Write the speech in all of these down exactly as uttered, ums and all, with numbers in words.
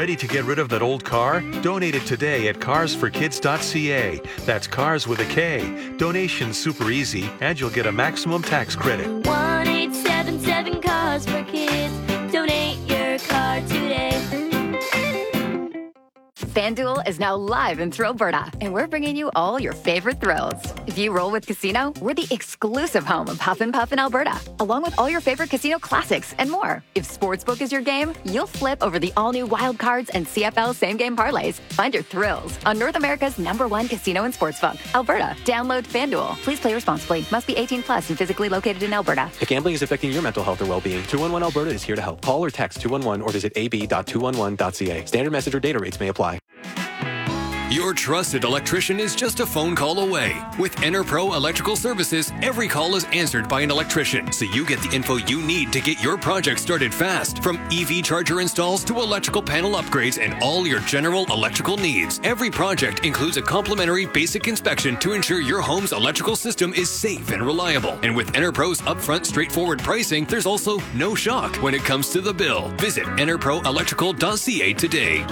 Ready to get rid of that old car? Donate it today at cars for kids dot c a. That's cars with a K. Donation's super easy, and you'll get a maximum tax credit. one eight seven seven Cars for Kids. Donate your car today. FanDuel is now live in Thrillberta, and we're bringing you all your favorite thrills. If you roll with Casino, we're the exclusive home of Huff and Puff in Alberta, along with all your favorite casino classics and more. If Sportsbook is your game, you'll flip over the all-new Wild Cards and C F L same-game parlays. Find your thrills on North America's number one casino and sportsbook, Alberta. Download FanDuel. Please play responsibly. Must be eighteen plus and physically located in Alberta. If gambling is affecting your mental health or well-being, two one one Alberta is here to help. Call or text two one one or visit a b dot two one one dot c a. Standard message or data rates may apply. Your trusted electrician is just a phone call away. With EnerPro Electrical Services, every call is answered by an electrician, so you get the info you need to get your project started fast. From E V charger installs to electrical panel upgrades and all your general electrical needs, every project includes a complimentary basic inspection to ensure your home's electrical system is safe and reliable. And with EnerPro's upfront, straightforward pricing, there's also no shock when it comes to the bill. Visit enerpro electrical dot c a today.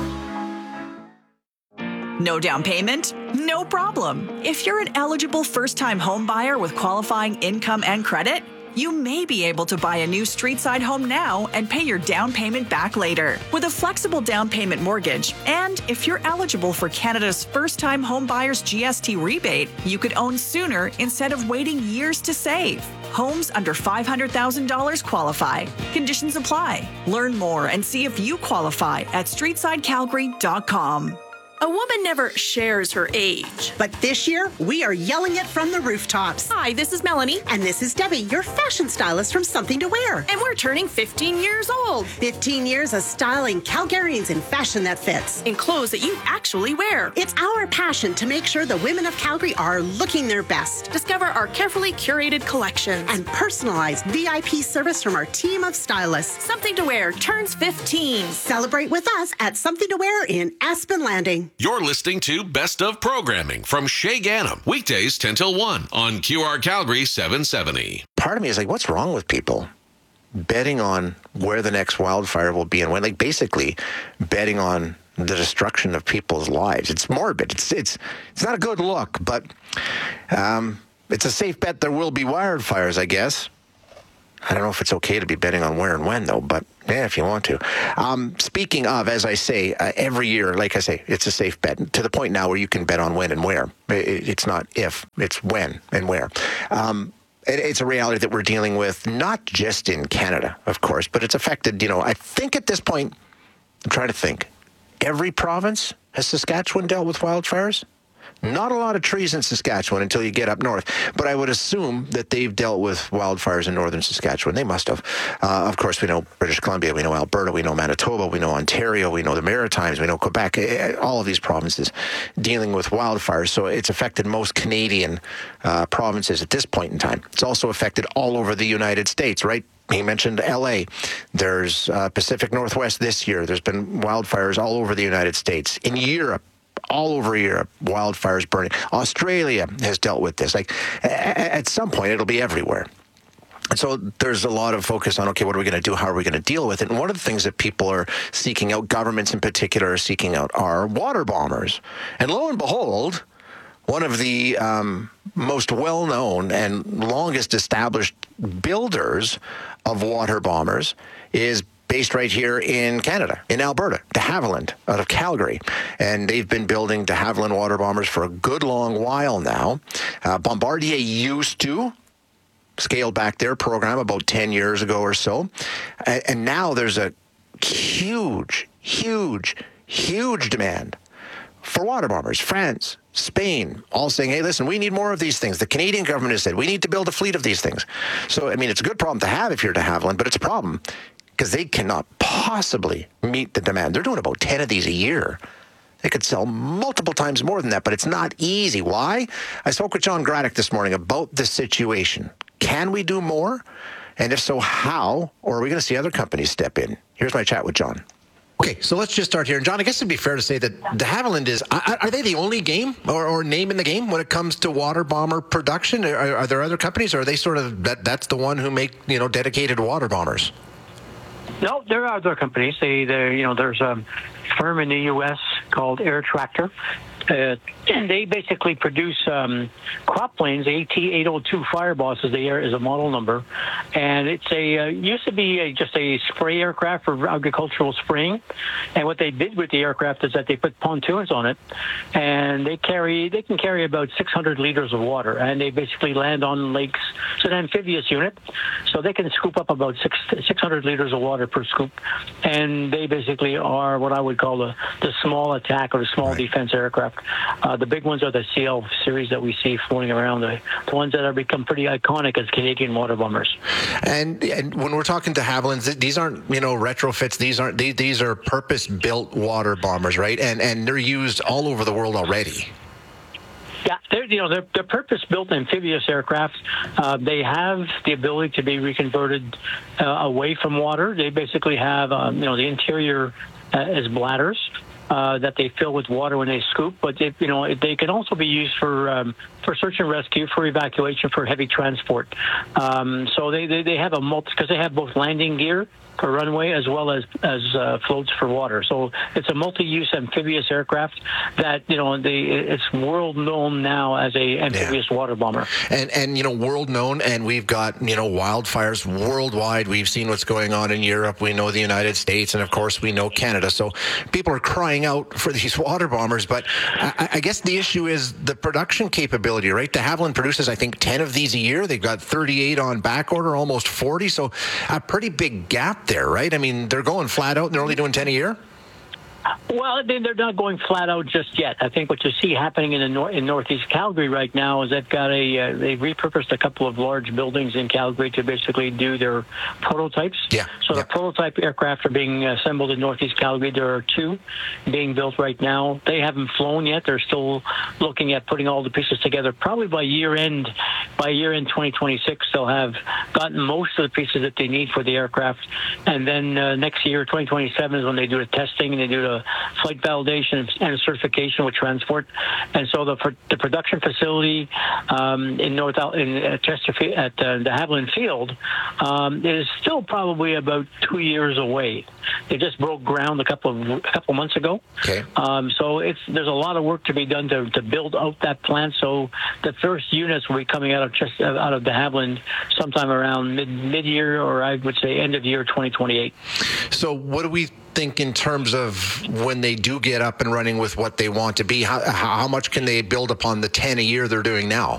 No down payment? No problem. If you're an eligible first-time home buyer with qualifying income and credit, you may be able to buy a new street-side home now and pay your down payment back later with a flexible down payment mortgage. And if you're eligible for Canada's first-time home buyers G S T rebate, you could own sooner instead of waiting years to save. Homes under five hundred thousand dollars qualify. Conditions apply. Learn more and see if you qualify at street side calgary dot com. A woman never shares her age. But this year, we are yelling it from the rooftops. Hi, this is Melanie. And this is Debbie, your fashion stylist from Something to Wear. And we're turning fifteen years old. fifteen years of styling Calgarians in fashion that fits. In clothes that you actually wear. It's our passion to make sure the women of Calgary are looking their best. Discover our carefully curated collections. And personalized V I P service from our team of stylists. Something to Wear turns fifteen. Celebrate with us at Something to Wear in Aspen Landing. You're listening to Best of Programming from Shay Gannam, weekdays ten till one on Q R Calgary seven seventy. Part of me is like, what's wrong with people betting on where the next wildfire will be and when? Like, basically betting on the destruction of people's lives. It's morbid. It's it's it's not a good look, but um, it's a safe bet there will be wildfires, I guess. I don't know if it's okay to be betting on where and when, though, but yeah, if you want to. Um, speaking of, as I say, uh, every year, like I say, it's a safe bet to the point now where you can bet on when and where. It, it's not if, it's when and where. Um, it, it's a reality that we're dealing with, not just in Canada, of course, but it's affected, you know, I think at this point, I'm trying to think, every province has Saskatchewan dealt with wildfires? Not a lot of trees in Saskatchewan until you get up north, but I would assume that they've dealt with wildfires in northern Saskatchewan. They must have. Uh, of course, we know British Columbia, we know Alberta, we know Manitoba, we know Ontario, we know the Maritimes, we know Quebec, all of these provinces dealing with wildfires. So it's affected most Canadian uh, provinces at this point in time. It's also affected all over the United States, right? He mentioned L A. There's uh, Pacific Northwest this year. There's been wildfires all over the United States. In Europe, all over Europe, wildfires burning. Australia has dealt with this. Like, at some point, it'll be everywhere. And so there's a lot of focus on, okay, what are we going to do? How are we going to deal with it? And one of the things that people are seeking out, governments in particular are seeking out, are water bombers. And lo and behold, one of the um, most well-known and longest established builders of water bombers is based right here in Canada, in Alberta, de Havilland, out of Calgary. And they've been building de Havilland water bombers for a good long while now. Uh, Bombardier used to scale back their program about ten years ago or so. And, and now there's a huge, huge, huge demand for water bombers. France, Spain, all saying, hey, listen, we need more of these things. The Canadian government has said, we need to build a fleet of these things. So, I mean, it's a good problem to have if you're de Havilland, but it's a problem because they cannot possibly meet the demand. They're doing about ten of these a year. They could sell multiple times more than that, but it's not easy. Why? I spoke with John Graddick this morning about the situation. Can we do more? And if so, how? Or are we going to see other companies step in? Here's my chat with John. Okay, so let's just start here. And John, I guess it'd be fair to say that de Havilland is, are, are they the only game or, or name in the game when it comes to water bomber production? Are, are there other companies, or are they sort of, that that's the one who make, you know, dedicated water bombers? No, there are other companies. They, they, you know, there's um, firm in the U S called Air Tractor. Uh, and they basically produce um, crop planes. A T eight oh two Fireboss is the air is a model number, and it's a uh, used to be a, just a spray aircraft for agricultural spraying. And what they did with the aircraft is that they put pontoons on it, and they carry they can carry about six hundred liters of water, and they basically land on lakes. It's an amphibious unit, so they can scoop up about six six hundred liters of water per scoop, and they basically are what I would call the the small attack or the small right. defense aircraft. Uh, the big ones are the C L series that we see floating around, the, the ones that have become pretty iconic as Canadian water bombers. And, and when we're talking de Havillands, these aren't, you know, retrofits. These aren't, these, these are purpose-built water bombers, right? And, and they're used all over the world already. Yeah, they're, you know, they're, they're purpose-built amphibious aircraft. Uh, they have the ability to be reconverted uh, away from water. They basically have, um, you know, the interior uh, as bladders. Uh, that they fill with water when they scoop, but they, you know they can also be used for um, for search and rescue, for evacuation, for heavy transport. Um, so they, they, they have a multi because they have both landing gear for runway as well as as uh, floats for water. So it's a multi-use amphibious aircraft that you know the it's world known now as a amphibious yeah. water bomber. And and you know world known, and we've got you know wildfires worldwide. We've seen what's going on in Europe. We know the United States, and of course we know Canada. So people are crying out for these water bombers. But I, I guess the issue is the production capability, right? De Havilland produces I think ten of these a year. They've got thirty-eight on back order, almost forty. So a pretty big gap there, right? I mean, they're going flat out and they're only doing ten a year? Well, they're not going flat out just yet. I think what you see happening in the nor- in Northeast Calgary right now is they've got a uh, they've repurposed a couple of large buildings in Calgary to basically do their prototypes. Yeah. So yeah. the prototype aircraft are being assembled in Northeast Calgary. There are two being built right now. They haven't flown yet. They're still looking at putting all the pieces together. Probably by year end, by year end twenty twenty-six, they'll have gotten most of the pieces that they need for the aircraft. And then uh, next year, twenty twenty-seven, is when they do the testing and they do the flight validation and certification with transport. And so the the production facility um, in North in uh, Chesterfield at uh, the Havilland Field um, is still probably about two years away. They just broke ground a couple of a couple months ago. Okay. Um, so it's there's a lot of work to be done to, to build out that plant. So the first units will be coming out of just out of de Havilland sometime around mid mid year, or I would say end of year twenty twenty-eight. So what do we think in terms of when they do get up and running with what they want to be? How, how much can they build upon the ten a year they're doing now?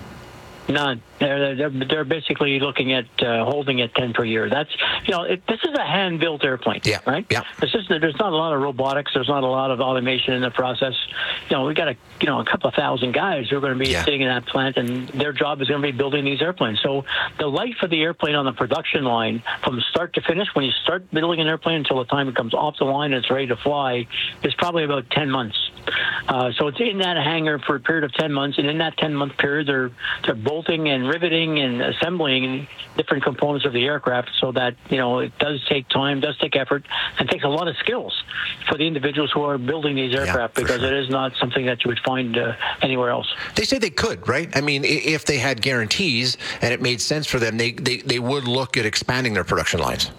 None. They're, they're, they're basically looking at uh, holding at ten per year. That's, you know, it, this is a hand-built airplane, yeah. right? Yeah. This is, there's not a lot of robotics. There's not a lot of automation in the process. You know, we got a, you know, a couple of thousand guys who are going to be yeah. sitting in that plant, and their job is going to be building these airplanes. So the life of the airplane on the production line, from start to finish, when you start building an airplane until the time it comes off the line and it's ready to fly, is probably about ten months. Uh, so it's in that hangar for a period of ten months, and in that ten-month period, they're they're bolting and riveting and assembling different components of the aircraft, so that you know it does take time, does take effort, and takes a lot of skills for the individuals who are building these aircraft, yeah, because sure. it is not something that you would find uh, anywhere else. They say they could, right? I mean, if they had guarantees and it made sense for them, they they, they would look at expanding their production lines.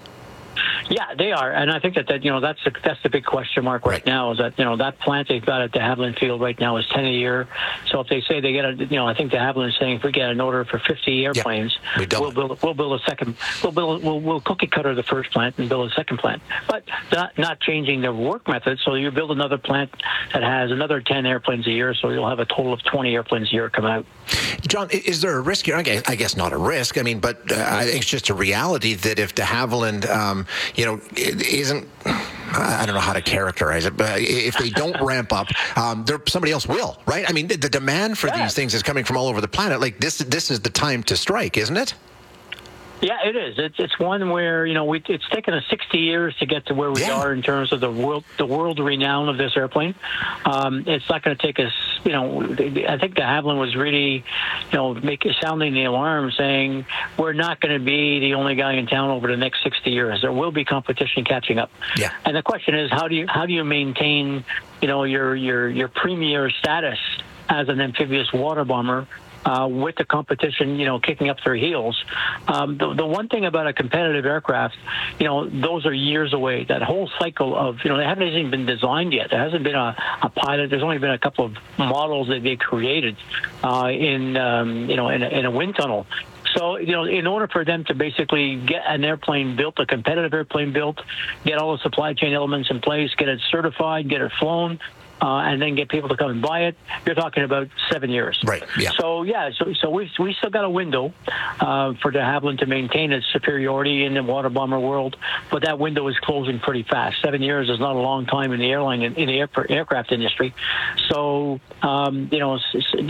Yeah, they are, and I think that, that you know that's the, that's the big question mark right, right now, is that you know that plant they've got at de Havilland Field right now is ten a year. So if they say they get a, you know, I think de Havilland is saying if we get an order for fifty airplanes, yeah, we we'll build we'll build a second, we'll build we'll, we'll cookie cutter the first plant and build a second plant, but not not changing the work method. So you build another plant that has another ten airplanes a year, so you'll have a total of twenty airplanes a year come out. John, is there a risk here? I guess not a risk. I mean, but uh, I think it's just a reality that if de Havilland, um, you know, it isn't, I don't know how to characterize it, but if they don't ramp up, um, there somebody else will, right? I mean, the, the demand for yeah. these things is coming from all over the planet. Like this, this is the time to strike, isn't it? Yeah, it is. It's it's one where you know we, it's taken us sixty years to get to where we yeah. are in terms of the world the world renown of this airplane. Um, it's not going to take us. You know, I think de Havilland was really, you know, making sounding the alarm, saying we're not going to be the only guy in town over the next sixty years. There will be competition catching up. Yeah. And the question is, how do you how do you maintain, you know, your your your premier status as an amphibious water bomber uh, with the competition, you know, kicking up their heels. Um, the, the one thing about a competitive aircraft, you know, those are years away. That whole cycle of, you know, they haven't even been designed yet. There hasn't been a, a pilot. There's only been a couple of models that they created uh, in, um, you know, in a, in a wind tunnel. So, you know, in order for them to basically get an airplane built, a competitive airplane built, get all the supply chain elements in place, get it certified, get it flown, Uh, and then get people to come and buy it, you're talking about seven years. Right, yeah. So, yeah, so so we we still got a window uh, for de Havilland to maintain its superiority in the water bomber world, but that window is closing pretty fast. Seven years is not a long time in the airline, in, in the air, aircraft industry. So, um, you know,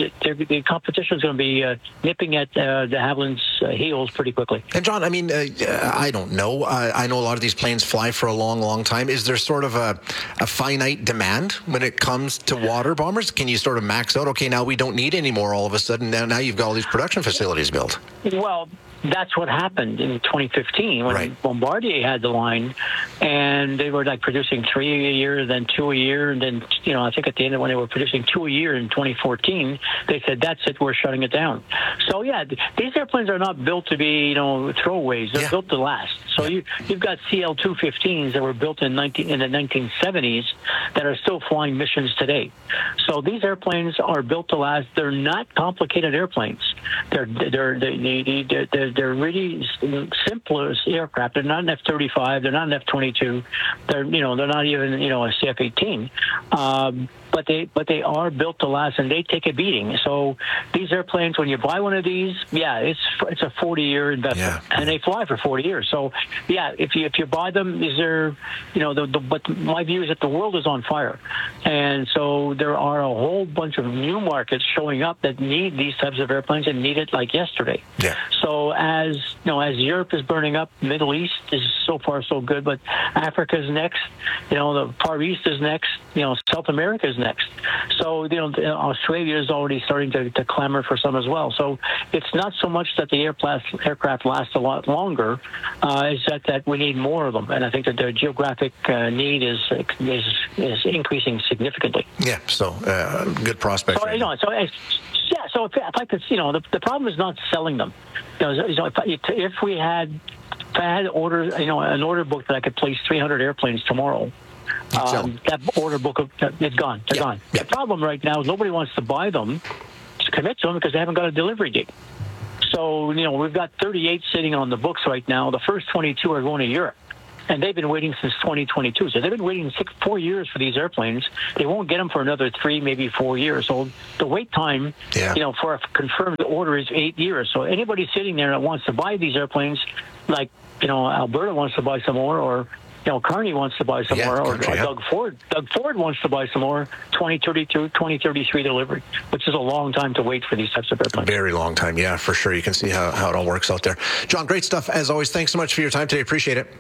the competition is going to be uh, nipping at uh, de Havilland's uh, heels pretty quickly. And, John, I mean, uh, I don't know. Uh, I know a lot of these planes fly for a long, long time. Is there sort of a, a finite demand when it comes to water bombers? Can you sort of max out, okay, now we don't need any more all of a sudden, now, now you've got all these production facilities built? Well, that's what happened in twenty fifteen when right. Bombardier had the line, and they were like producing three a year, then two a year, and then, you know, I think at the end of when they were producing two a year in twenty fourteen, they said, that's it, we're shutting it down. So, yeah, these airplanes are not built to be, you know, throwaways. They're yeah. built to last. So yeah. you, you've got C L two fifteens that were built in, nineteen, in the nineteen seventies that are still flying missions today. So these airplanes are built to last. They're not complicated airplanes. They're, they're, they're, they're, they're They're really simple aircraft. They're not an F thirty-five. They're not an F twenty-two. They're, you know, they're not even, you know, a C F eighteen. Um, but they, but they are built to last, and they take a beating. So these airplanes, when you buy one of these, yeah, it's it's a forty-year investment, yeah. and they fly for forty years. So yeah, if you if you buy them, is there, you know, the, the but my view is that the world is on fire, and so there are a whole bunch of new markets showing up that need these types of airplanes and need it like yesterday. Yeah. So as you know, as Europe is burning up, Middle East is so far so good, but Africa's next. You know, the Far East is next. You know, South America is next. So, you know, Australia is already starting to, to clamor for some as well. So it's not so much that the aircraft, aircraft last a lot longer, uh, it's that, that we need more of them. And I think that the geographic uh, need is, is is increasing significantly. Yeah, so uh, good prospect. So, you know, so it's, yeah, so if, if I could, you know, the, the problem is not selling them. You know, you know if, if we had, if I had order, you know, an order book that I could place three hundred airplanes tomorrow, Um, that order book, it's gone. They're yeah. gone. Yeah. The problem right now is nobody wants to buy them, to commit to them, because they haven't got a delivery date. So, you know, we've got thirty-eight sitting on the books right now. The first twenty-two are going to Europe, and they've been waiting since twenty twenty-two. So they've been waiting six, four years for these airplanes. They won't get them for another three, maybe four years. So the wait time, yeah. you know, for a confirmed order is eight years. So anybody sitting there that wants to buy these airplanes, like, you know, Alberta wants to buy some more, or you know, Carney wants to buy some yeah, more, or, country, or yeah. Doug Ford. Doug Ford wants to buy some more. twenty thirty-two, twenty thirty-three delivery, which is a long time to wait for these types of airplanes. Very long time, yeah, for sure. You can see how, how it all works out there. John, great stuff as always. Thanks so much for your time today. Appreciate it.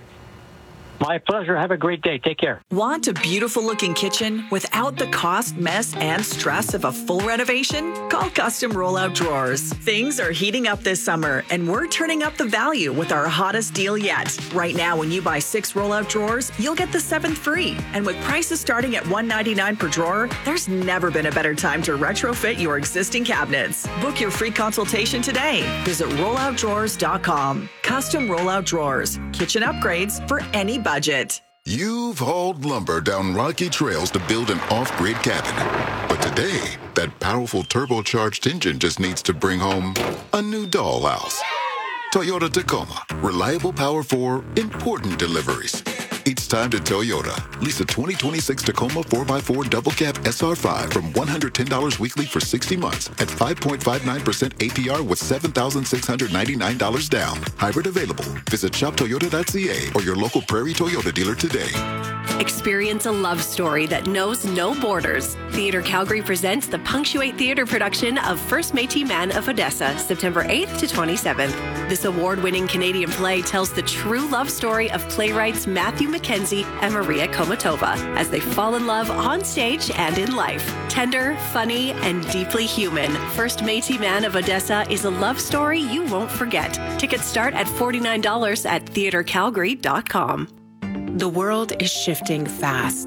My pleasure. Have a great day. Take care. Want a beautiful looking kitchen without the cost, mess, and stress of a full renovation? Call Custom Rollout Drawers. Things are heating up this summer, and we're turning up the value with our hottest deal yet. Right now, when you buy six rollout drawers, you'll get the seventh free. And with prices starting at one hundred ninety-nine dollars per drawer, there's never been a better time to retrofit your existing cabinets. Book your free consultation today. Visit rollout drawers dot com. Custom Rollout Drawers. Kitchen upgrades for any budget. Budget. You've hauled lumber down rocky trails to build an off-grid cabin. But today, that powerful turbocharged engine just needs to bring home a new dollhouse. Toyota Tacoma. Reliable power for important deliveries. It's time to Toyota. Lease a twenty twenty-six Tacoma four by four double cab S R five from one hundred ten dollars weekly for sixty months at five point five nine percent A P R with seven thousand six hundred ninety-nine dollars down. Hybrid available. Visit shop toyota dot c a or your local Prairie Toyota dealer today. Experience a love story that knows no borders. Theatre Calgary presents the Punctuate Theatre production of First Métis Man of Odessa, September eighth to twenty-seventh. This award-winning Canadian play tells the true love story of playwrights Matthew Mackenzie and Maria Komatova as they fall in love on stage and in life. Tender, funny, and deeply human, First Métis Man of Odessa is a love story you won't forget. Tickets start at forty-nine dollars at theatre calgary dot com. The world is shifting fast.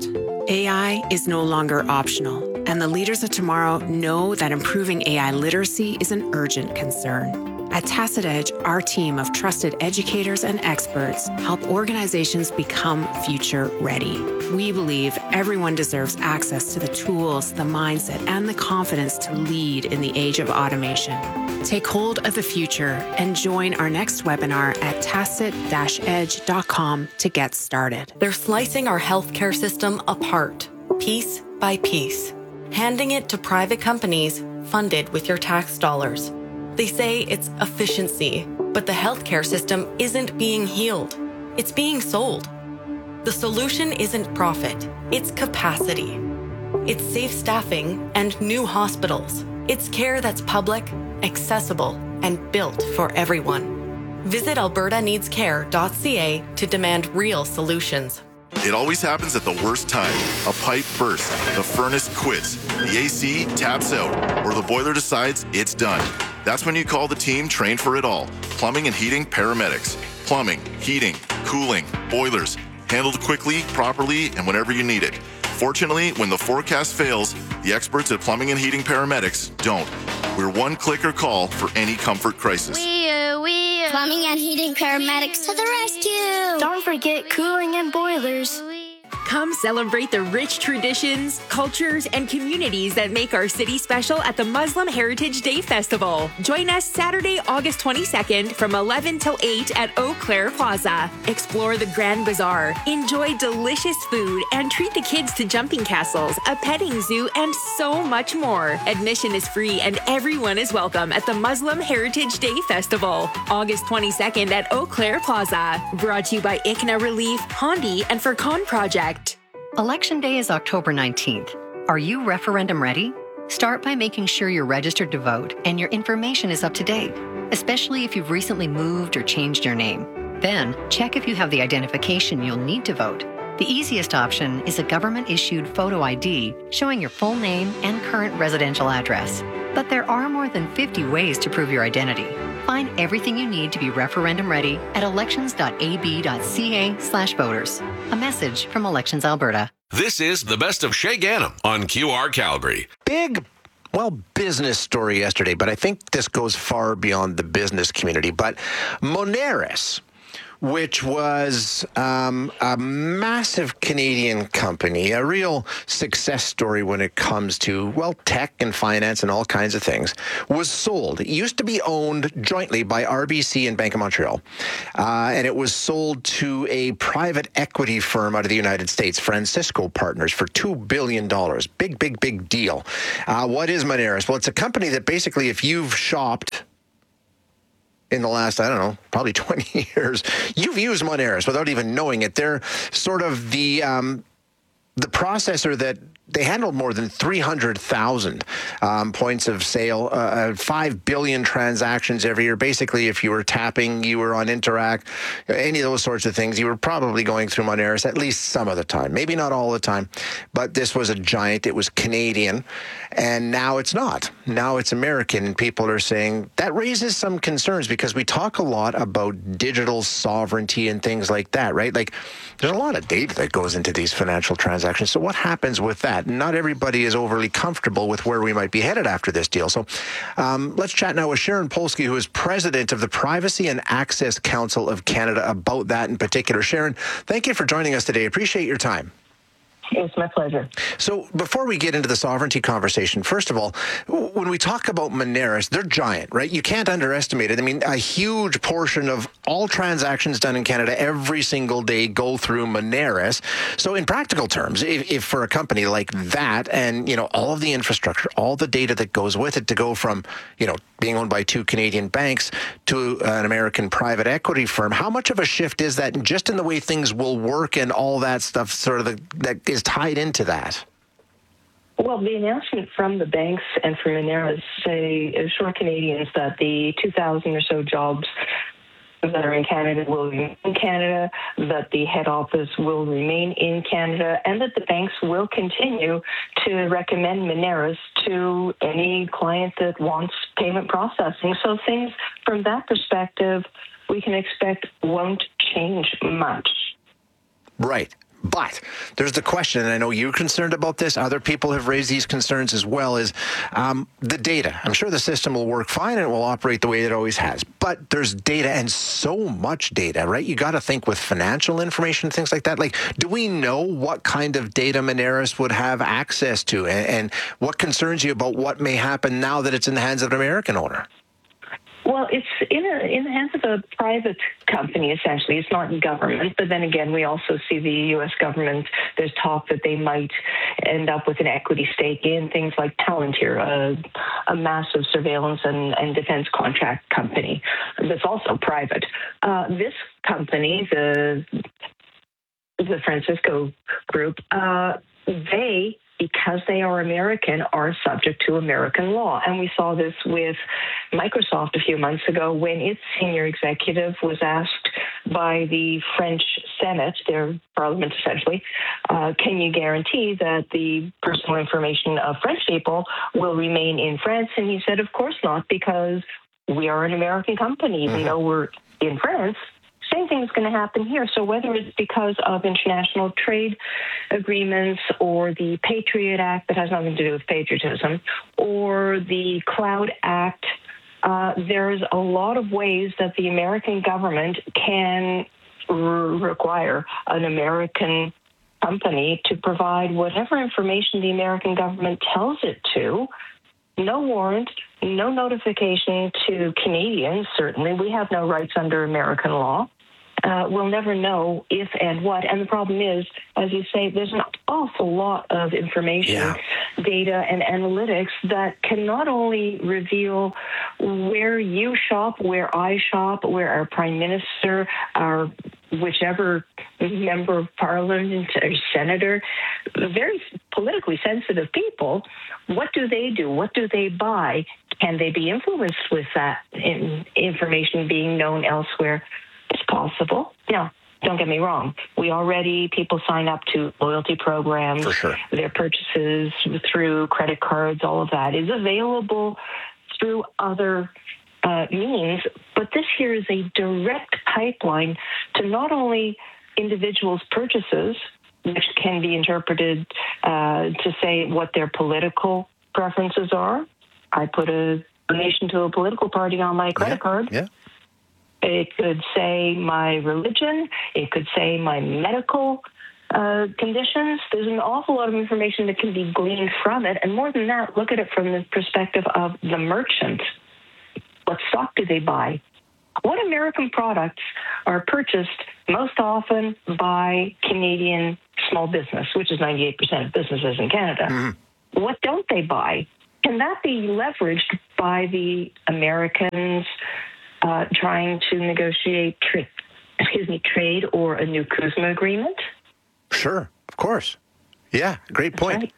A I is no longer optional, and the leaders of tomorrow know that improving A I literacy is an urgent concern. At Tacit Edge, our team of trusted educators and experts help organizations become future ready. We believe everyone deserves access to the tools, the mindset, and the confidence to lead in the age of automation. Take hold of the future and join our next webinar at tacit dash edge dot com to get started. They're slicing our healthcare system apart, piece by piece, handing it to private companies funded with your tax dollars. They say it's efficiency, but the healthcare system isn't being healed. It's being sold. The solution isn't profit, it's capacity. It's safe staffing and new hospitals. It's care that's public, accessible, and built for everyone. Visit alberta needs care dot c a to demand real solutions. It always happens at the worst time. A pipe bursts, the furnace quits, the A C taps out, or the boiler decides it's done. That's when you call the team trained for it all. Plumbing and heating paramedics. Plumbing, heating, cooling, boilers. Handled quickly, properly, and whenever you need it. Fortunately, when the forecast fails, the experts at Plumbing and Heating Paramedics don't. We're one clicker call for any comfort crisis. We are, we are. Plumbing and Heating Paramedics to the rescue. Don't forget cooling and boilers. Come celebrate the rich traditions, cultures, and communities that make our city special at the Muslim Heritage Day Festival. Join us Saturday, August twenty-second from eleven till eight at Eau Claire Plaza. Explore the Grand Bazaar, enjoy delicious food, and treat the kids to jumping castles, a petting zoo, and so much more. Admission is free and everyone is welcome at the Muslim Heritage Day Festival, August twenty-second at Eau Claire Plaza. Brought to you by I C N A Relief, Hondi, and Furcon Project. Election Day is October nineteenth. Are you referendum ready? Start by making sure you're registered to vote and your information is up to date, especially if you've recently moved or changed your name. Then, check if you have the identification you'll need to vote. The easiest option is a government-issued photo I D showing your full name and current residential address. But there are more than fifty ways to prove your identity. Find everything you need to be referendum ready at elections dot a b dot c a slash voters. A message from Elections Alberta. This is the best of Shay Gannam on Q R Calgary. Big, well, business story yesterday, but I think this goes far beyond the business community. But Moneris, which was um, a massive Canadian company, a real success story when it comes to, well, tech and finance and all kinds of things, was sold. It used to be owned jointly by R B C and Bank of Montreal, uh, and it was sold to a private equity firm out of the United States, Francisco Partners, for two billion dollars. Big, big, big deal. Uh, what is Moneris? Well, it's a company that basically, if you've shopped in the last, I don't know, probably twenty years, you've used Moneris without even knowing it. They're sort of the um, the processor that they handled more than three hundred thousand um, points of sale, uh, five billion transactions every year. Basically, if you were tapping, you were on Interac, any of those sorts of things, you were probably going through Moneris at least some of the time. Maybe not all the time, but this was a giant. It was Canadian, and now it's not. Now it's American, and people are saying that raises some concerns because we talk a lot about digital sovereignty and things like that, right? Like, there's a lot of data that goes into these financial transactions. So what happens with that? Not everybody is overly comfortable with where we might be headed after this deal. So um, let's chat now with Sharon Polsky, who is president of the Privacy and Access Council of Canada, about that in particular. Sharon, thank you for joining us today. Appreciate your time. It's my pleasure. So before we get into the sovereignty conversation, first of all, when we talk about Moneris, they're giant, right? You can't underestimate it. I mean, a huge portion of all transactions done in Canada every single day go through Moneris. So in practical terms, if, if for a company like that and, you know, all of the infrastructure, all the data that goes with it to go from, you know, being owned by two Canadian banks to an American private equity firm, how much of a shift is that just in the way things will work and all that stuff sort of the, that is tied into that? Well, the announcement from the banks and from Moneris say assure Canadians that the two thousand or so jobs that are in Canada will remain in Canada, that the head office will remain in Canada, and that the banks will continue to recommend Moneris to any client that wants payment processing. So things from that perspective, we can expect won't change much. Right. But there's the question, and I know you're concerned about this. Other people have raised these concerns as well, is um, the data. I'm sure the system will work fine and it will operate the way it always has. But there's data, and so much data, right? You got to think with financial information, things like that. Like, do we know what kind of data Moneris would have access to? And, and what concerns you about what may happen now that it's in the hands of an American owner? Well, it's in, a, in the hands of a private company, essentially. It's not government. But then again, we also see the U S government. There's talk that they might end up with an equity stake in things like Palantir, a, a massive surveillance and, and defense contract company that's also private. Uh, this company, the, the Francisco Group, uh, they... because they are American, are subject to American law. And we saw this with Microsoft a few months ago when its senior executive was asked by the French Senate, their parliament essentially, uh, can you guarantee that the personal information of French people will remain in France? And he said, of course not, because we are an American company, even mm-hmm. though we're in France. Same thing is going to happen here. So whether it's because of international trade agreements or the Patriot Act that has nothing to do with patriotism or the Cloud Act, uh, there's a lot of ways that the American government can r- require an American company to provide whatever information the American government tells it to. No warrant, no notification to Canadians, certainly. We have no rights under American law. Uh, we'll never know if and what. And the problem is, as you say, there's an awful lot of information, yeah. data, and analytics that can not only reveal where you shop, where I shop, where our prime minister, our whichever member of parliament or senator, very politically sensitive people, what do they do? What do they buy? Can they be influenced with that in information being known elsewhere? It's possible. Now, don't get me wrong. We already, people sign up to loyalty programs. For sure. Their purchases through credit cards, all of that is available through other uh, means. But this here is a direct pipeline to not only individuals' purchases, which can be interpreted uh, to say what their political preferences are. I put a donation to a political party on my credit yeah. card. Yeah. It could say my religion. It could say my medical uh, conditions. There's an awful lot of information that can be gleaned from it. And more than that, look at it from the perspective of the merchant. What stock do they buy? What American products are purchased most often by Canadian small business, which is ninety-eight percent of businesses in Canada? Mm-hmm. What don't they buy? Can that be leveraged by the Americans uh, trying to negotiate tra- excuse me, trade or a new CUSMA agreement? Sure, of course. Yeah, great point. Right.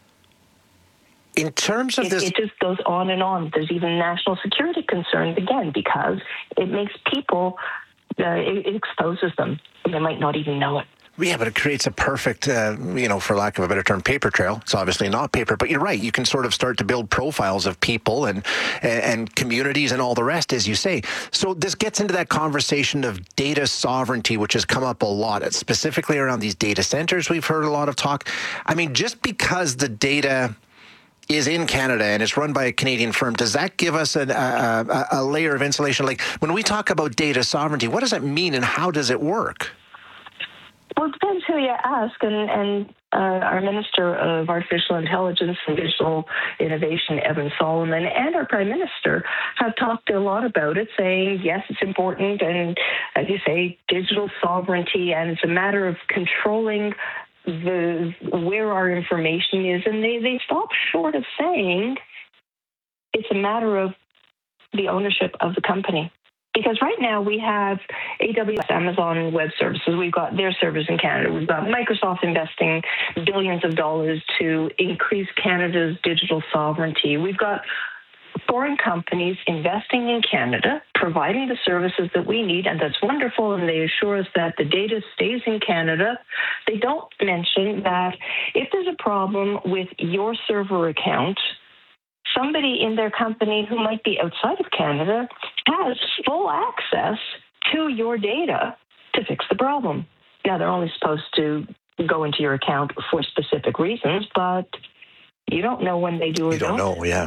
In terms of it, this... It just goes on and on. There's even national security concerns, again, because it makes people, uh, it, it exposes them. They might not even know it. Yeah, but it creates a perfect, uh, you know, for lack of a better term, paper trail. It's obviously not paper, but you're right. You can sort of start to build profiles of people and and communities and all the rest, as you say. So this gets into that conversation of data sovereignty, which has come up a lot, specifically around these data centers. We've heard a lot of talk. I mean, just because the data is in Canada and it's run by a Canadian firm, does that give us a, a, a layer of insulation? Like, when we talk about data sovereignty, what does that mean and how does it work? Well, it depends who you ask, and, and uh, our Minister of Artificial Intelligence and Digital Innovation, Evan Solomon, and our Prime Minister have talked a lot about it, saying, yes, it's important, and as you say, digital sovereignty, and it's a matter of controlling the where our information is, and they, they stop short of saying it's a matter of the ownership of the company. Because right now we have A W S, Amazon Web Services. We've got their servers in Canada. We've got Microsoft investing billions of dollars to increase Canada's digital sovereignty. We've got foreign companies investing in Canada, providing the services that we need, and that's wonderful, and they assure us that the data stays in Canada. They don't mention that if there's a problem with your server account, somebody in their company who might be outside of Canada has full access to your data to fix the problem. Now, they're only supposed to go into your account for specific reasons, but you don't know when they do or You don't know, yeah.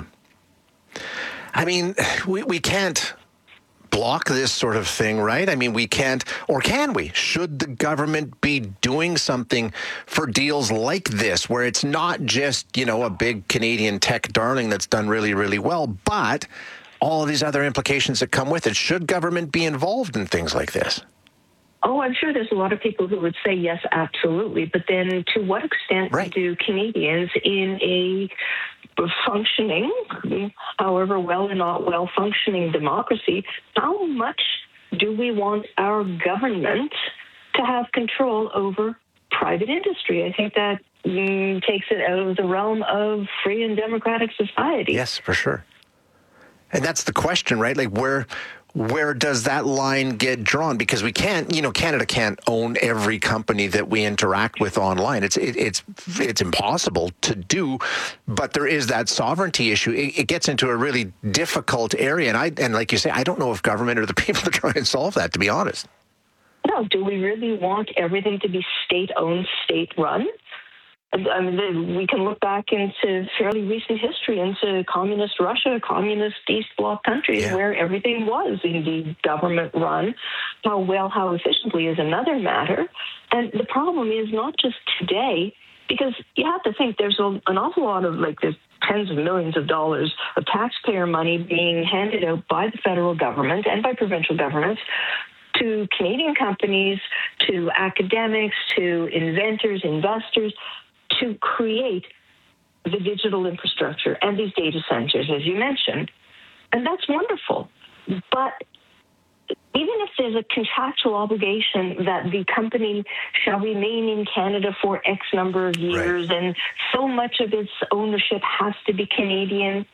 I mean, we, we can't block this sort of thing, right? I mean, we can't, or can we? Should the government be doing something for deals like this, where it's not just, you know, a big Canadian tech darling that's done really, really well, but all of these other implications that come with it? Should government be involved in things like this? Oh, I'm sure there's a lot of people who would say yes, absolutely. But then to what extent right. do Canadians in a functioning, however well or not well functioning democracy, how much do we want our government to have control over private industry? I think that mm, takes it out of the realm of free and democratic society. Yes, for sure. And that's the question, right? Like, where where does that line get drawn? Because we can't, you know, Canada can't own every company that we interact with online. It's it, it's it's impossible to do. But there is that sovereignty issue. It, it gets into a really difficult area, and I and like you say, I don't know if government are the people to try and solve that. To be honest. No, do we really want everything to be state-owned, state-run? I mean, we can look back into fairly recent history, into communist Russia, communist East Bloc countries, yeah. where everything was indeed government-run. How well, how efficiently is another matter. And the problem is not just today, because you have to think there's a, an awful lot of, like, there's tens of millions of dollars of taxpayer money being handed out by the federal government and by provincial governments to Canadian companies, to academics, to inventors, investors, to create the digital infrastructure and these data centers, as you mentioned. And that's wonderful. But even if there's a contractual obligation that the company shall remain in Canada for X number of years, right. and so much of its ownership has to be Canadian,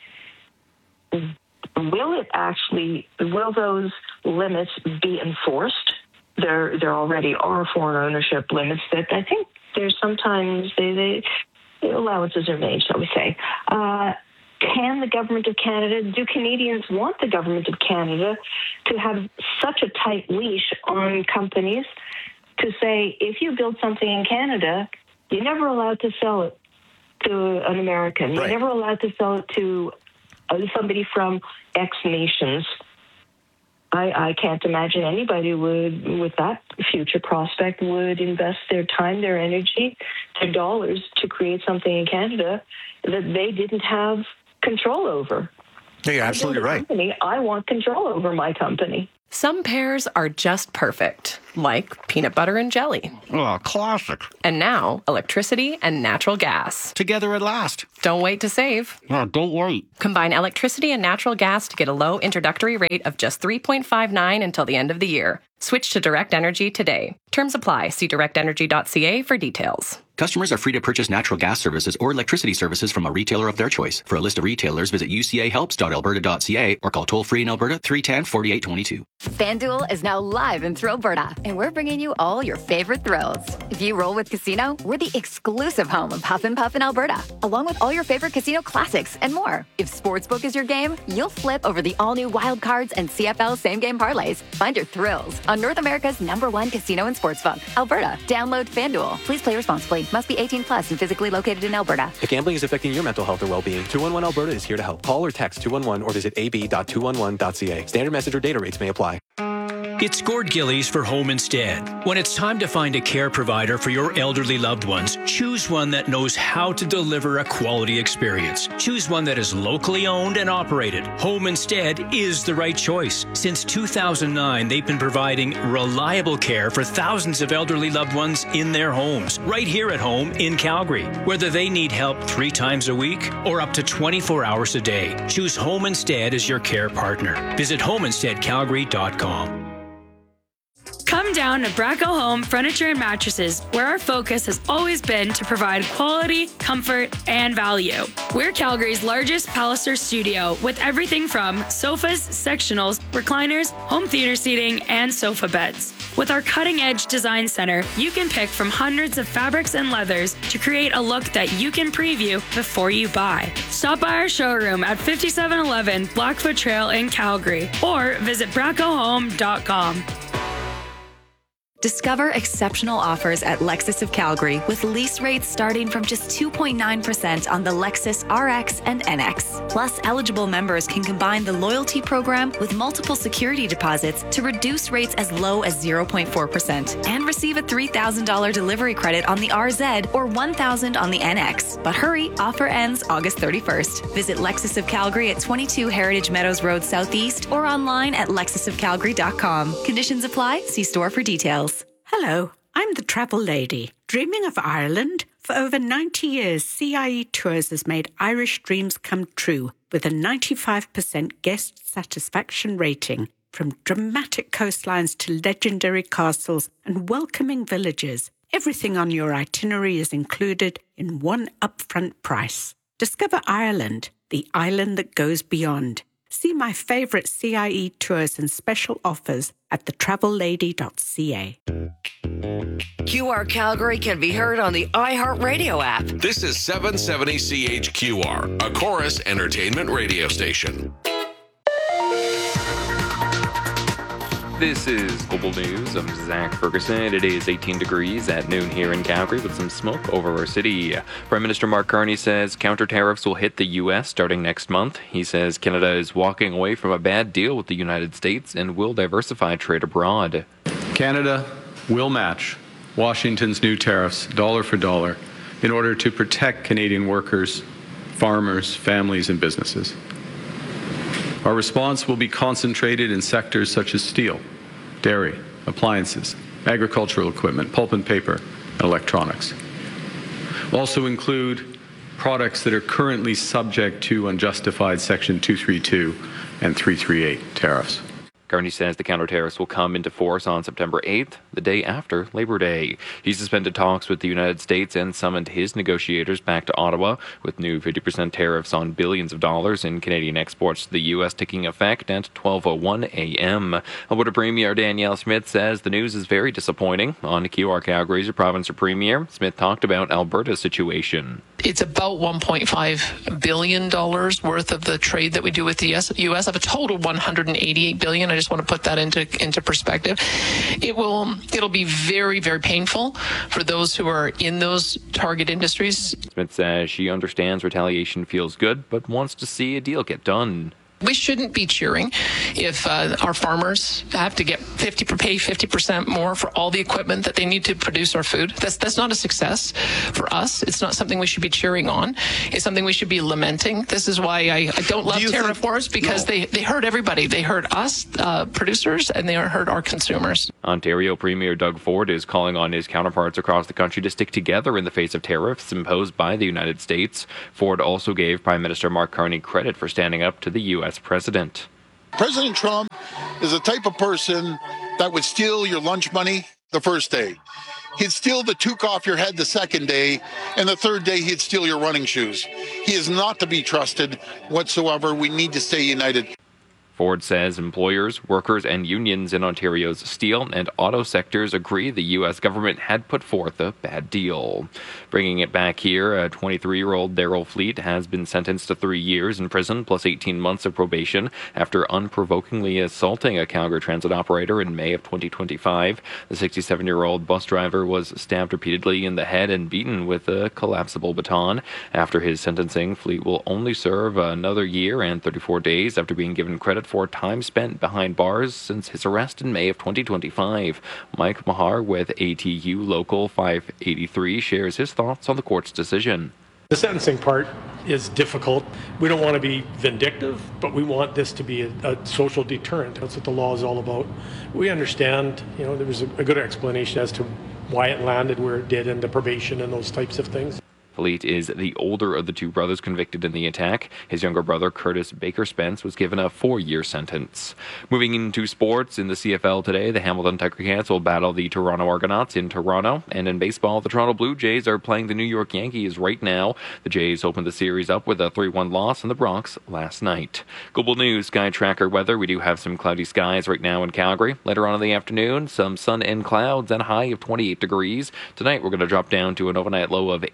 will it actually, will those limits be enforced? There, there already are foreign ownership limits that I think there's sometimes they, they allowances are made, shall we say. Uh, can the government of Canada, do Canadians want the government of Canada to have such a tight leash on companies to say, if you build something in Canada, you're never allowed to sell it to an American. You're right. never allowed to sell it to uh, somebody from X nations. I, I can't imagine anybody would, with that future prospect, would invest their time, their energy, their dollars to create something in Canada that they didn't have control over. Yeah, you're absolutely right. Company, I want control over my company. Some pairs are just perfect, like peanut butter and jelly. Oh, classic. And now, electricity and natural gas. Together at last. Don't wait to save. No, don't wait. Combine electricity and natural gas to get a low introductory rate of just three point five nine until the end of the year. Switch to Direct Energy today. Terms apply. See direct energy dot c a for details. Customers are free to purchase natural gas services or electricity services from a retailer of their choice. For a list of retailers, visit u c a helps dot alberta dot c a or call toll-free in Alberta three one zero, four eight two two. FanDuel is now live in Thrillberta, and we're bringing you all your favorite thrills. If you roll with Casino, we're the exclusive home of Huff and Puff in Alberta, along with all your favorite casino classics and more. If Sportsbook is your game, you'll flip over the all-new Wild Cards and C F L same-game parlays. Find your thrills on North America's number one casino and sportsbook, Alberta. Download FanDuel. Please play responsibly. Must be eighteen plus and physically located in Alberta. If gambling is affecting your mental health or well-being, two one one Alberta is here to help. Call or text two one one or visit a b dot two one one dot c a. Standard message or data rates may apply. It's Gord Gillies for Home Instead. When it's time to find a care provider for your elderly loved ones, choose one that knows how to deliver a quality experience. Choose one that is locally owned and operated. Home Instead is the right choice. Since two thousand nine, they've been providing reliable care for thousands of elderly loved ones in their homes, right here at home in Calgary. Whether they need help three times a week or up to twenty-four hours a day, choose Home Instead as your care partner. Visit home instead calgary dot com. Come down to Braco Home Furniture and Mattresses, where our focus has always been to provide quality, comfort, and value. We're Calgary's largest Palliser studio with everything from sofas, sectionals, recliners, home theater seating, and sofa beds. With our cutting-edge design center, you can pick from hundreds of fabrics and leathers to create a look that you can preview before you buy. Stop by our showroom at fifty-seven eleven Blackfoot Trail in Calgary or visit braco home dot com. Discover exceptional offers at Lexus of Calgary with lease rates starting from just two point nine percent on the Lexus R X and N X. Plus, eligible members can combine the loyalty program with multiple security deposits to reduce rates as low as zero point four percent and receive a three thousand dollars delivery credit on the R Z or one thousand dollars on the N X. But hurry, offer ends August thirty-first. Visit Lexus of Calgary at twenty-two Heritage Meadows Road Southeast or online at lexus of calgary dot com. Conditions apply. See store for details. Hello, I'm the travel lady. Dreaming of Ireland? For over ninety years, C I E Tours has made Irish dreams come true with a ninety-five percent guest satisfaction rating. From dramatic coastlines to legendary castles and welcoming villages, everything on your itinerary is included in one upfront price. Discover Ireland, the island that goes beyond. See my favourite C I E tours and special offers at the travel lady dot c a. Q R Calgary can be heard on the iHeartRadio app. This is seven seventy C H Q R, a Chorus Entertainment radio station. This is Global News. I'm Zach Ferguson. It is eighteen degrees at noon here in Calgary with some smoke over our city. Prime Minister Mark Carney says counter tariffs will hit the U S starting next month. He says Canada is walking away from a bad deal with the United States and will diversify trade abroad. Canada will match Washington's new tariffs dollar for dollar in order to protect Canadian workers, farmers, families, and businesses. Our response will be concentrated in sectors such as steel, dairy, appliances, agricultural equipment, pulp and paper, and electronics. We'll also include products that are currently subject to unjustified Section two thirty-two and three thirty-eight tariffs. Carney says the counter tariffs will come into force on September eighth, the day after Labor Day. He suspended talks with the United States and summoned his negotiators back to Ottawa, with new fifty percent tariffs on billions of dollars in Canadian exports to the U S taking effect at twelve oh one a.m. Alberta Premier Danielle Smith says the news is very disappointing. On Q R Calgary's Province Premier, Smith talked about Alberta's situation. It's about one point five billion dollars worth of the trade that we do with the U S of a total one hundred eighty-eight billion dollars. I just want to put that into into perspective. It will it'll be very, very painful for those who are in those target industries. Smith says she understands retaliation feels good, but wants to see a deal get done. We shouldn't be cheering if uh, our farmers have to get fifty pay fifty percent more for all the equipment that they need to produce our food. That's that's not a success for us. It's not something we should be cheering on. It's something we should be lamenting. This is why I, I don't love Do tariff think, wars because no. they, they hurt everybody. They hurt us, uh, producers, and they hurt our consumers. Ontario Premier Doug Ford is calling on his counterparts across the country to stick together in the face of tariffs imposed by the United States. Ford also gave Prime Minister Mark Carney credit for standing up to the U S president. President Trump is the type of person that would steal your lunch money the first day. He'd steal the toque off your head the second day, and the third day he'd steal your running shoes. He is not to be trusted whatsoever. We need to stay united. Ford says employers, workers, and unions in Ontario's steel and auto sectors agree the U S government had put forth a bad deal. Bringing it back here, a twenty-three-year-old Daryl Fleet has been sentenced to three years in prison plus eighteen months of probation after unprovokingly assaulting a Calgary Transit operator in May of twenty twenty-five. The sixty-seven-year-old bus driver was stabbed repeatedly in the head and beaten with a collapsible baton. After his sentencing, Fleet will only serve another year and thirty-four days after being given credit for time spent behind bars since his arrest in May of twenty twenty-five. Mike Mahar with A T U Local five eighty-three shares his thoughts on the court's decision. The sentencing part is difficult. We don't want to be vindictive, but we want this to be a, a social deterrent. That's what the law is all about. We understand, you know, there was a, a good explanation as to why it landed where it did and the probation and those types of things. Fleet is the older of the two brothers convicted in the attack. His younger brother, Curtis Baker Spence, was given a four-year sentence. Moving into sports, in the C F L today, the Hamilton Tiger Cats will battle the Toronto Argonauts in Toronto. And in baseball, the Toronto Blue Jays are playing the New York Yankees right now. The Jays opened the series up with a three one loss in the Bronx last night. Global News Sky Tracker weather. We do have some cloudy skies right now in Calgary. Later on in the afternoon, some sun and clouds and a high of twenty-eight degrees. Tonight, we're going to drop down to an overnight low of eighteen.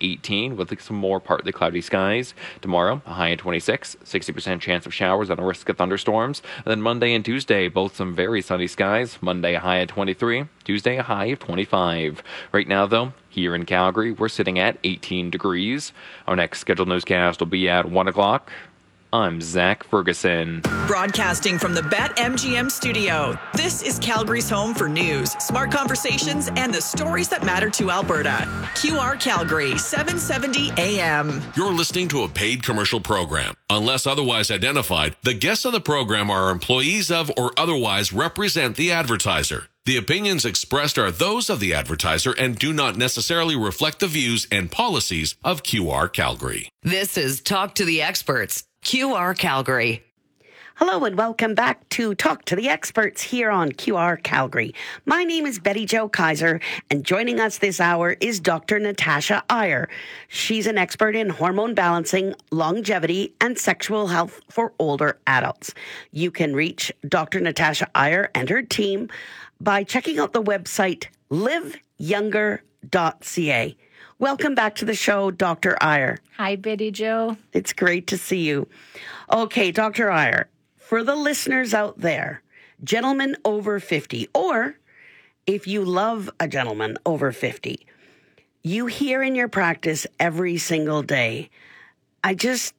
eighteen with some more partly cloudy skies. Tomorrow, a high of twenty-six, sixty percent chance of showers and a risk of thunderstorms. And then Monday and Tuesday, both some very sunny skies. Monday, a high of twenty-three, Tuesday, a high of twenty-five. Right now, though, here in Calgary, we're sitting at eighteen degrees. Our next scheduled newscast will be at one o'clock. I'm Zach Ferguson. Broadcasting from the BetMGM studio, this is Calgary's home for news, smart conversations, and the stories that matter to Alberta. Q R Calgary, seven seventy A M. You're listening to a paid commercial program. Unless otherwise identified, the guests on the program are employees of or otherwise represent the advertiser. The opinions expressed are those of the advertiser and do not necessarily reflect the views and policies of Q R Calgary. This is Talk to the Experts, Q R Calgary. Hello and welcome back to Talk to the Experts here on Q R Calgary. My name is Betty Jo Kaiser, and joining us this hour is Doctor Natasha Iyer. She's an expert in hormone balancing, longevity, and sexual health for older adults. You can reach Doctor Natasha Iyer and her team by checking out the website live younger dot c a. Welcome back to the show, Doctor Iyer. Hi, Betty Jo. It's great to see you. Okay, Doctor Iyer, for the listeners out there, gentlemen over fifty, or if you love a gentleman over fifty, you hear in your practice every single day, I just,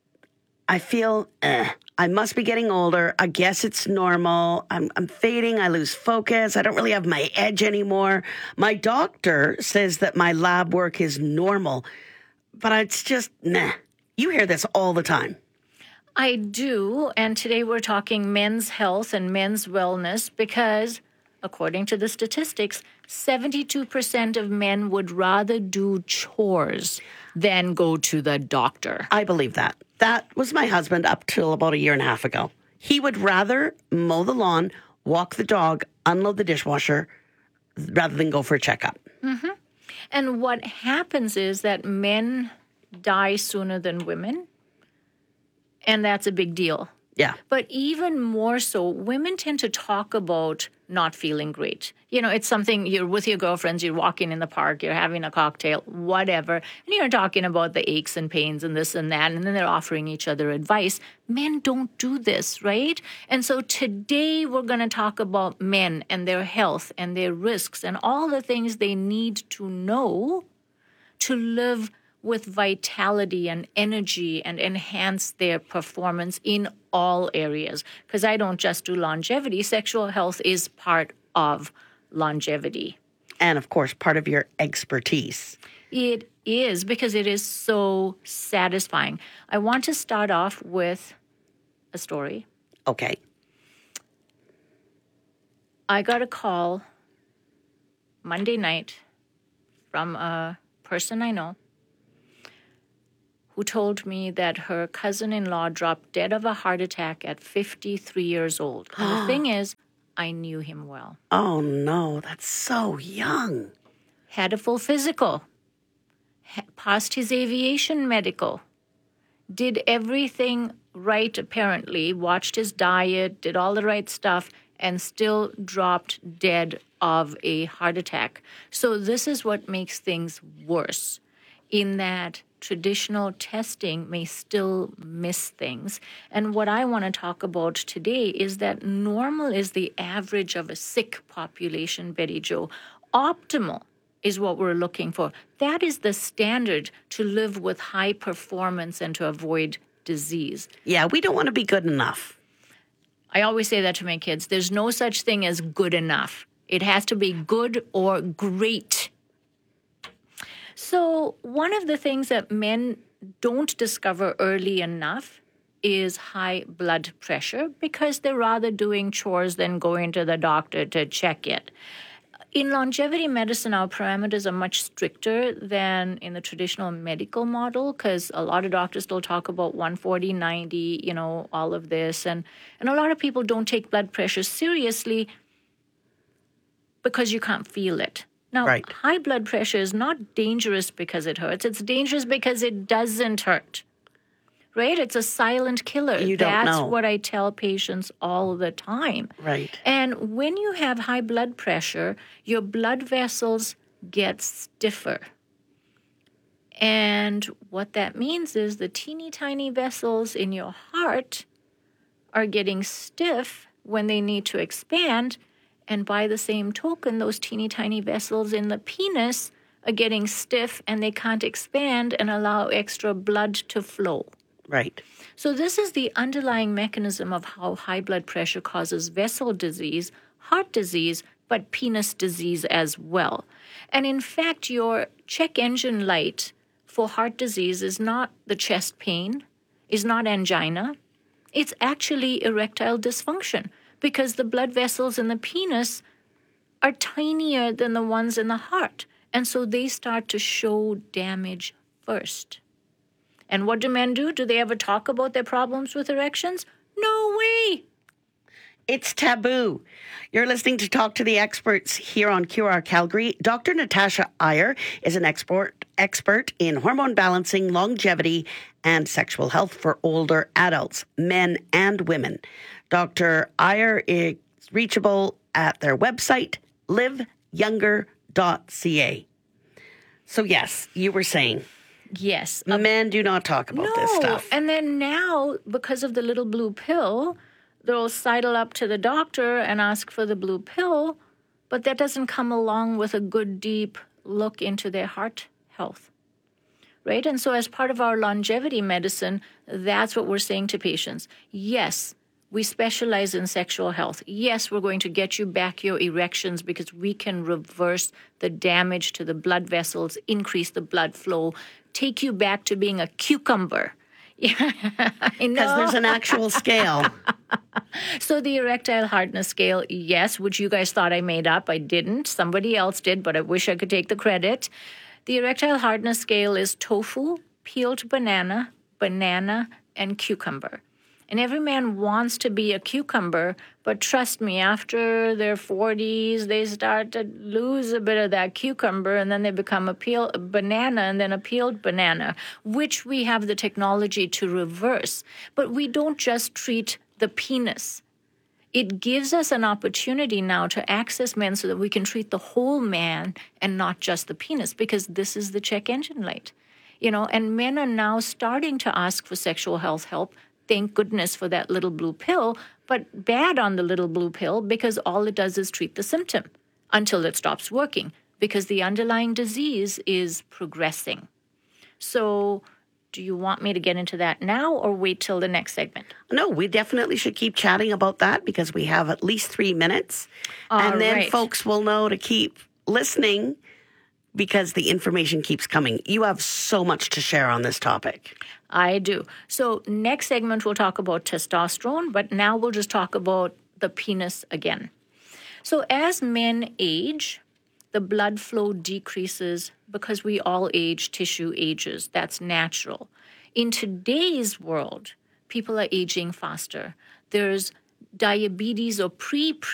I feel, eh, I must be getting older. I guess it's normal. I'm, I'm fading. I lose focus. I don't really have my edge anymore. My doctor says that my lab work is normal, but it's just, nah. You hear this all the time. I do, and today we're talking men's health and men's wellness because, according to the statistics, seventy-two percent of men would rather do chores than go to the doctor. I believe that. That was my husband up till about a year and a half ago. He would rather mow the lawn, walk the dog, unload the dishwasher, rather than go for a checkup. Mm-hmm. And what happens is that men die sooner than women, and that's a big deal. Yeah. But even more so, women tend to talk about not feeling great. You know, it's something you're with your girlfriends, you're walking in the park, you're having a cocktail, whatever, and you're talking about the aches and pains and this and that, and then they're offering each other advice. Men don't do this, right? And so today we're going to talk about men and their health and their risks and all the things they need to know to live with vitality and energy and enhance their performance in all areas. Because I don't just do longevity. Sexual health is part of longevity. And, of course, part of your expertise. It is, because it is so satisfying. I want to start off with a story. Okay. I got a call Monday night from a person I know who told me that her cousin-in-law dropped dead of a heart attack at fifty-three years old. And the thing is, I knew him well. Oh, no, that's so young. Had a full physical. Ha- passed his aviation medical. Did everything right, apparently. Watched his diet, did all the right stuff, and still dropped dead of a heart attack. So this is what makes things worse, in that traditional testing may still miss things. And what I want to talk about today is that normal is the average of a sick population, Betty Jo. Optimal is what we're looking for. That is the standard to live with high performance and to avoid disease. Yeah, we don't want to be good enough. I always say that to my kids. There's no such thing as good enough. It has to be good or great. So one of the things that men don't discover early enough is high blood pressure because they're rather doing chores than going to the doctor to check it. In longevity medicine, our parameters are much stricter than in the traditional medical model because a lot of doctors still talk about one forty, ninety, you know, all of this. And, and a lot of people don't take blood pressure seriously because you can't feel it. Now, right. High blood pressure is not dangerous because it hurts. It's dangerous because it doesn't hurt, right? It's a silent killer. You don't That's know. what I tell patients all the time. Right. And when you have high blood pressure, your blood vessels get stiffer. And what that means is the teeny tiny vessels in your heart are getting stiff when they need to expand. And by the same token, those teeny tiny vessels in the penis are getting stiff and they can't expand and allow extra blood to flow. Right. So this is the underlying mechanism of how high blood pressure causes vessel disease, heart disease, but penis disease as well. And in fact, your check engine light for heart disease is not the chest pain, is not angina. It's actually erectile dysfunction because the blood vessels in the penis are tinier than the ones in the heart. And so they start to show damage first. And what do men do? Do they ever talk about their problems with erections? No way. It's taboo. You're listening to Talk to the Experts here on Q R Calgary. Doctor Natasha Iyer is an expert, expert in hormone balancing, longevity, and sexual health for older adults, men and women. Doctor Iyer is reachable at their website, live younger dot c a. So yes, you were saying... Yes. Men do not talk about no. this stuff. And then now, because of the little blue pill, they'll sidle up to the doctor and ask for the blue pill, but that doesn't come along with a good, deep look into their heart health, right? And so as part of our longevity medicine, that's what we're saying to patients. Yes, we specialize in sexual health. Yes, we're going to get you back your erections because we can reverse the damage to the blood vessels, increase the blood flow, take you back to being a cucumber. Yeah, I know. Because there's an actual scale. So the erectile hardness scale, yes, which you guys thought I made up. I didn't. Somebody else did, but I wish I could take the credit. The erectile hardness scale is tofu, peeled banana, banana, and cucumber. And every man wants to be a cucumber, but trust me, after their forties, they start to lose a bit of that cucumber, and then they become a, peel, a banana and then a peeled banana, which we have the technology to reverse. But we don't just treat the penis. It gives us an opportunity now to access men so that we can treat the whole man and not just the penis, because this is the check engine light. You know, and men are now starting to ask for sexual health help. Thank goodness for that little blue pill, but bad on the little blue pill because all it does is treat the symptom until it stops working because the underlying disease is progressing. So do you want me to get into that now or wait till the next segment? No, we definitely should keep chatting about that because we have at least three minutes. All and then right. folks will know to keep listening because the information keeps coming. You have so much to share on this topic. I do. So next segment, we'll talk about testosterone, but now we'll just talk about the penis again. So as men age, the blood flow decreases because we all age, tissue ages. That's natural. In today's world, people are aging faster. There's diabetes or pre